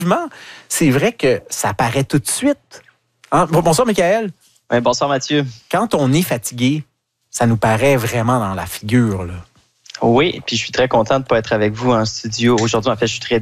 c'est vrai que ça paraît tout de suite. Hein? Bonsoir, Michael. Ouais, bonsoir, Mathieu. Quand on est fatigué, ça nous paraît vraiment dans la figure, là. Oui, puis je suis très content de ne pas être avec vous en studio aujourd'hui. En fait, je suis très